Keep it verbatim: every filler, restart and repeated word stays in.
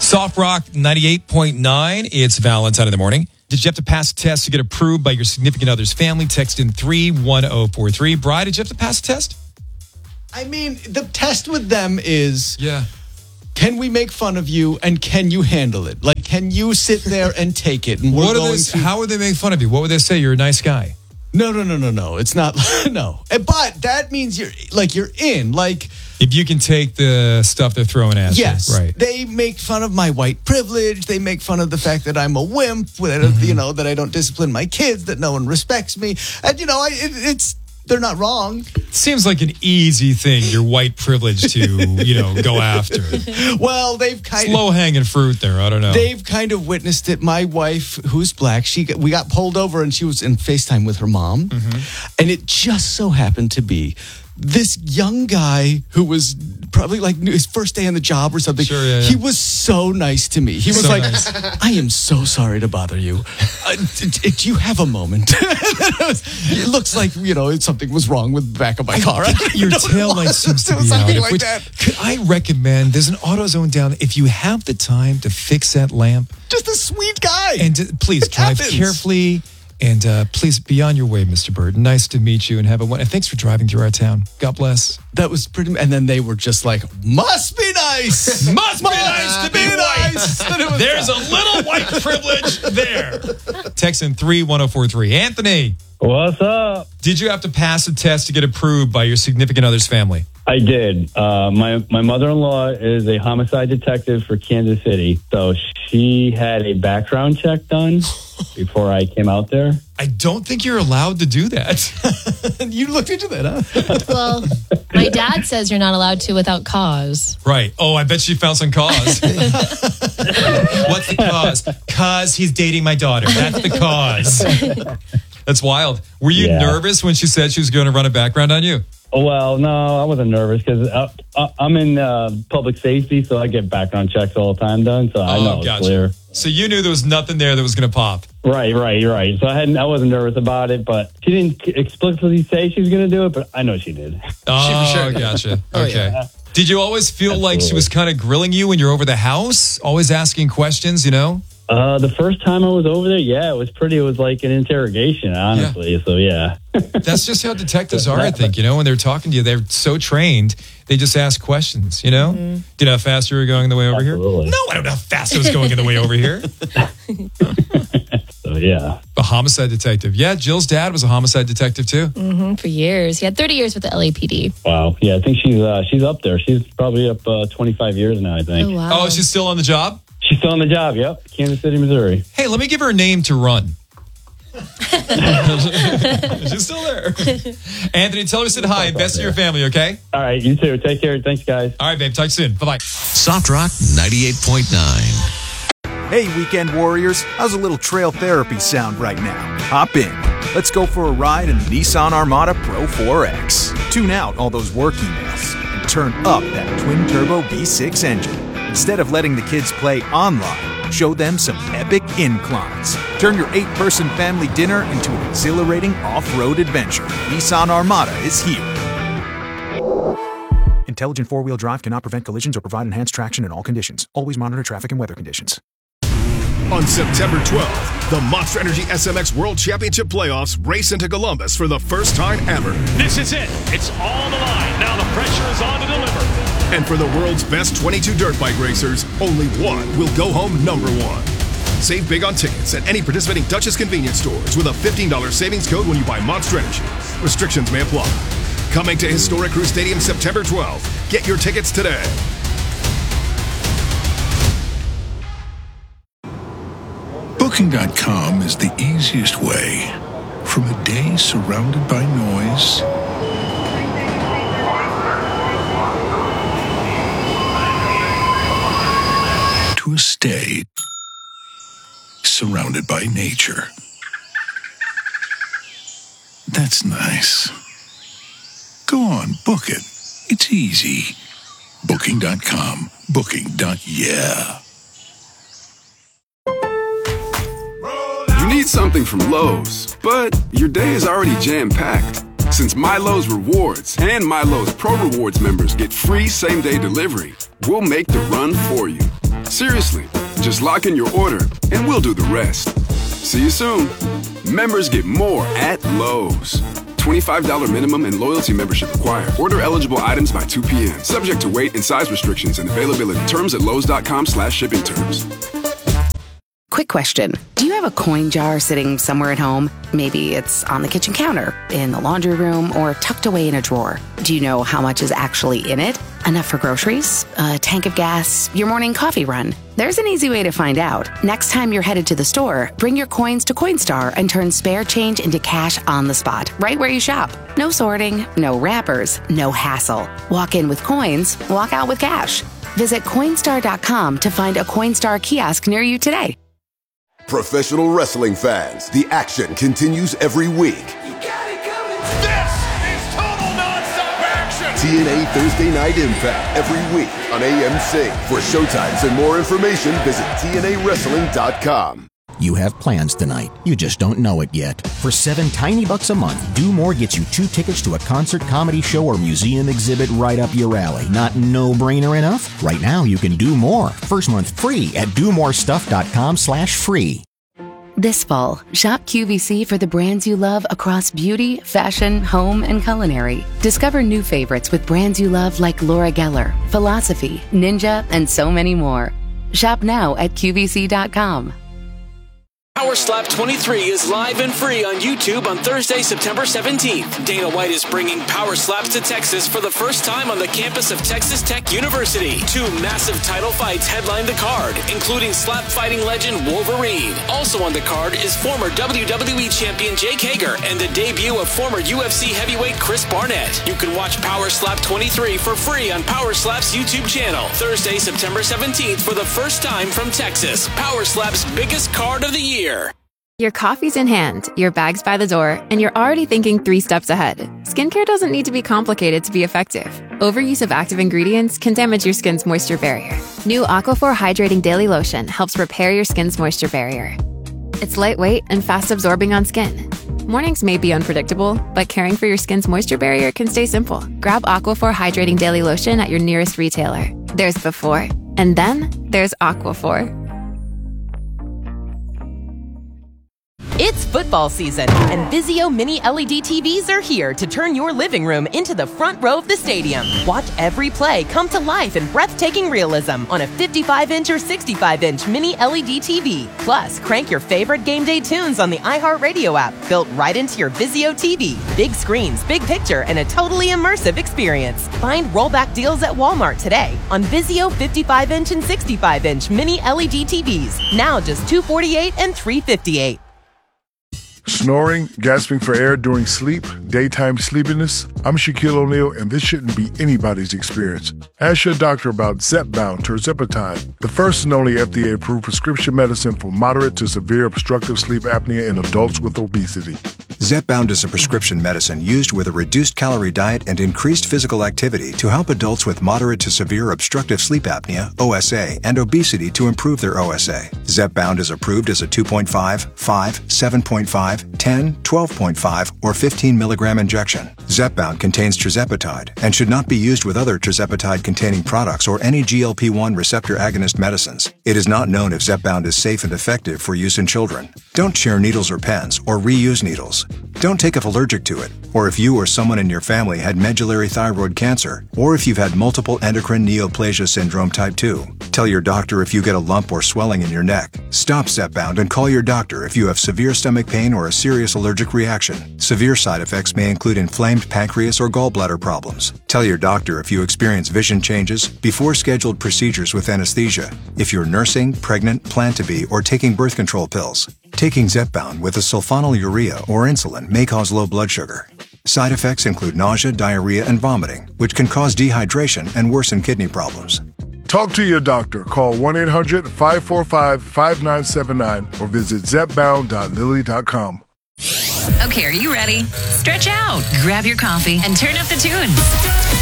Soft Rock ninety-eight point nine. It's Valentine in the morning. Did you have to pass a test to get approved by your significant other's family? Text in three one zero four three. Bri, did you have to pass a test? I mean, the test with them is, Yeah. can we make fun of you and can you handle it? Like, can you sit there and take it? And we're What are going they, to... how would they make fun of you? What would they say? You're a nice guy. No, no, no, no, no. It's not. No. But that means you're like you're in. Like, if you can take the stuff they're throwing at yes, you. Right. They make fun of my white privilege. They make fun of the fact that I'm a wimp. That, mm-hmm. You know, that I don't discipline my kids. That no one respects me. And you know, I, it, it's they're not wrong. Seems like an easy thing. Your white privilege to you know go after. Well, they've kind it's of low hanging fruit there. I don't know. They've kind of witnessed it. My wife, who's black, she got, we got pulled over and she was in FaceTime with her mom, mm-hmm. and it just so happened to be this young guy who was probably like his first day on the job or something. Sure, yeah, yeah. He was so nice to me. He was so like, nice. I am so sorry to bother you. Uh, d- d- do you have a moment? It looks like, you know, something was wrong with the back of my car. Your tail light seems to be out. Something like Which, that. could I recommend, there's an AutoZone down, if you have the time to fix that lamp. Just a sweet guy. And to, please It drive happens. carefully. And uh, please be on your way, Mister Bird. Nice to meet you and have a one. And thanks for driving through our town. God bless. That was pretty. And then they were just like, "Must be nice. Must be nice to be nice." white. There's a little white privilege there. Text in three one zero four three. Anthony, what's up? Did you have to pass a test to get approved by your significant other's family? I did. Uh, my my mother-in-law is a homicide detective for Kansas City, so she had a background check done before I came out there. I don't think you're allowed to do that. You looked into that, huh? Well, my dad says you're not allowed to without cause. Right. Oh, I bet she found some cause. What's the cause? Cause he's dating my daughter. That's the cause. That's wild. Were you Yeah. nervous when she said she was going to run a background on you? Well, no, I wasn't nervous because I'm in uh, public safety, so I get background checks all the time done, so I Oh, know it's gotcha. clear. So you knew there was nothing there that was going to pop. Right, right, right. So I hadn't, I wasn't nervous about it, but she didn't explicitly say she was going to do it, but I know she did. Oh, She for sure did. gotcha. Oh, Okay. yeah. Did you always feel like she Absolutely. was kind of grilling you when you're over the house? Always asking questions, you know? Uh, the first time I was over there, yeah, it was pretty. It was like an interrogation, honestly. So yeah, That's just how detectives are, I think. You know, when they're talking to you, they're so trained, they just ask questions, you know? Mm-hmm. Do you know how fast you were going on the way over Absolutely. here? No, I don't know how fast I was going on the way over here. so yeah. A homicide detective. Yeah, Jill's dad was a homicide detective, too. Mm-hmm, for years. He had thirty years with the L A P D. Wow. Yeah, I think she's uh, she's up there. She's probably up uh, twenty-five years now, I think. Oh, wow. Oh, she's still on the job? She's still on the job, yep. Kansas City, Missouri. Hey, let me give her a name to run. She's still there. Anthony, tell her to say hi. Invest in your family, okay? All right, you too. Take care. Thanks, guys. All right, babe. Talk soon. Bye-bye. Soft Rock ninety-eight point nine. Hey, weekend warriors, how's a little trail therapy sound right now? Hop in. Let's go for a ride in the Nissan Armada Pro four X. Tune out all those work emails and turn up that twin-turbo V six engine. Instead of letting the kids play online, show them some epic inclines. Turn your eight-person family dinner into an exhilarating off-road adventure. Nissan Armada is here. Intelligent four-wheel drive cannot prevent collisions or provide enhanced traction in all conditions. Always monitor traffic and weather conditions. On September twelfth, the Monster Energy S M X World Championship Playoffs race into Columbus for the first time ever. This is it. It's all the line. Now the pressure is on to deliver. And for the world's best twenty-two dirt bike racers, only one will go home number one. Save big on tickets at any participating Dutchess convenience stores with a fifteen dollars savings code when you buy Monster Energy. Restrictions may apply. Coming to Historic Crew Stadium September twelfth. Get your tickets today. Booking dot com is the easiest way from a day surrounded by noise to a stay surrounded by nature. That's nice. Go on, book it. It's easy. Booking dot com. Booking. Yeah. You need something from Lowe's, but your day is already jam-packed. Since MyLowe's Rewards and MyLowe's Pro Rewards members get free same-day delivery, we'll make the run for you. Seriously, just lock in your order and we'll do the rest. See you soon. Members get more at Lowe's. twenty-five dollars minimum and loyalty membership required. Order eligible items by two p.m. Subject to weight and size restrictions and availability. Terms at lowes.com slash shipping terms. Quick question. Do you have a coin jar sitting somewhere at home? Maybe it's on the kitchen counter, in the laundry room, or tucked away in a drawer. Do you know how much is actually in it? Enough for groceries? A tank of gas? Your morning coffee run? There's an easy way to find out. Next time you're headed to the store, bring your coins to Coinstar and turn spare change into cash on the spot, right where you shop. No sorting, no wrappers, no hassle. Walk in with coins, walk out with cash. Visit Coinstar dot com to find a Coinstar kiosk near you today. Professional wrestling fans, the action continues every week. You got it coming. This is total nonstop action. T N A Thursday Night Impact every week on A M C. For showtimes and more information, visit T N A wrestling dot com. You have plans tonight. You just don't know it yet. For seven tiny bucks a month, Do More gets you two tickets to a concert, comedy show, or museum exhibit right up your alley. Not no-brainer enough? Right now, you can do more. First month free at do more stuff dot com slash free. This fall, shop Q V C for the brands you love across beauty, fashion, home, and culinary. Discover new favorites with brands you love like Laura Geller, Philosophy, Ninja, and so many more. Shop now at Q V C dot com. Power Slap twenty-three is live and free on YouTube on Thursday, September seventeenth. Dana White is bringing Power Slaps to Texas for the first time on the campus of Texas Tech University. Two massive title fights headline the card, including slap fighting legend Wolverine. Also on the card is former W W E champion Jake Hager and the debut of former U F C heavyweight Chris Barnett. You can watch Power Slap twenty-three for free on Power Slap's YouTube channel. Thursday, September seventeenth for the first time from Texas. Power Slap's biggest card of the year. Your coffee's in hand, your bag's by the door, and you're already thinking three steps ahead. Skincare doesn't need to be complicated to be effective. Overuse of active ingredients can damage your skin's moisture barrier. New Aquaphor Hydrating Daily Lotion helps repair your skin's moisture barrier. It's lightweight and fast-absorbing on skin. Mornings may be unpredictable, but caring for your skin's moisture barrier can stay simple. Grab Aquaphor Hydrating Daily Lotion at your nearest retailer. There's before, and then there's Aquaphor. It's football season, and Vizio Mini L E D T Vs are here to turn your living room into the front row of the stadium. Watch every play come to life in breathtaking realism on a fifty-five inch or sixty-five inch Mini L E D T V. Plus, crank your favorite game day tunes on the iHeartRadio app, built right into your Vizio T V. Big screens, big picture, and a totally immersive experience. Find rollback deals at Walmart today on Vizio fifty-five inch and sixty-five inch Mini L E D T Vs. Now just two hundred forty-eight dollars and three hundred fifty-eight dollars. Snoring, gasping for air during sleep, daytime sleepiness? I'm Shaquille O'Neal, and this shouldn't be anybody's experience. Ask your doctor about Zepbound tirzepatide, the first and only F D A-approved prescription medicine for moderate to severe obstructive sleep apnea in adults with obesity. Zepbound is a prescription medicine used with a reduced calorie diet and increased physical activity to help adults with moderate to severe obstructive sleep apnea, O S A, and obesity to improve their O S A. Zepbound is approved as a two point five, five, seven point five, ten, twelve point five, or fifteen milligram injection. Zepbound contains tirzepatide and should not be used with other tirzepatide-containing products or any G L P one receptor agonist medicines. It is not known if Zepbound is safe and effective for use in children. Don't share needles or pens or reuse needles. Don't take if allergic to it, or if you or someone in your family had medullary thyroid cancer, or if you've had multiple endocrine neoplasia syndrome type two. Tell your doctor if you get a lump or swelling in your neck. Stop Zepbound and call your doctor if you have severe stomach pain or a serious allergic reaction. Severe side effects may include inflamed pancreas or gallbladder problems. Tell your doctor if you experience vision changes before scheduled procedures with anesthesia, if you're nursing, pregnant, plan to be, or taking birth control pills. Taking Zepbound with a sulfonylurea or insulin may cause low blood sugar. Side effects include nausea, diarrhea, and vomiting, which can cause dehydration and worsen kidney problems. Talk to your doctor. Call one eight hundred, five four five, five nine seven nine or visit zepbound dot lilly dot com. Okay, are you ready? Stretch out, grab your coffee, and turn up the tunes.